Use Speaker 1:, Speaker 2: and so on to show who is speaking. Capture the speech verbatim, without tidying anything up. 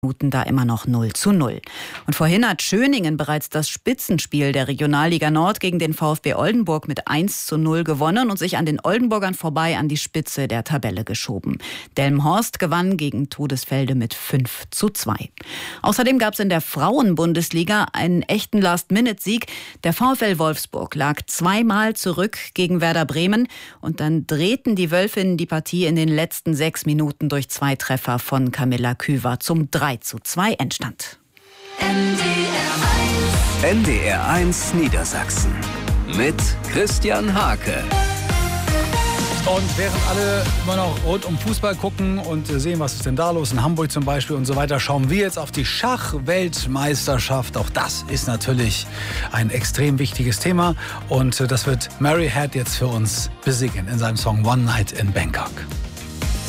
Speaker 1: Minuten da immer noch null zu null. Und vorhin hat Schöningen bereits das Spitzenspiel der Regionalliga Nord gegen den VfB Oldenburg mit eins zu null gewonnen und sich an den Oldenburgern vorbei an die Spitze der Tabelle geschoben. Delmenhorst gewann gegen Todesfelde mit fünf zu zwei. Außerdem gab es in der Frauenbundesliga einen echten Last-Minute-Sieg. Der VfL Wolfsburg lag zweimal zurück gegen Werder Bremen und dann drehten die Wölfinnen die Partie in den letzten sechs Minuten durch zwei Treffer von Camilla Küver zum drei zu zwei Endstand.
Speaker 2: N D R eins Niedersachsen mit Christian Hake.
Speaker 3: Und während alle immer noch rund um Fußball gucken und sehen, was ist denn da los, in Hamburg zum Beispiel und so weiter, schauen wir jetzt auf die Schachweltmeisterschaft. Auch das ist natürlich ein extrem wichtiges Thema. Und das wird Mary Head jetzt für uns besingen in seinem Song One Night in Bangkok.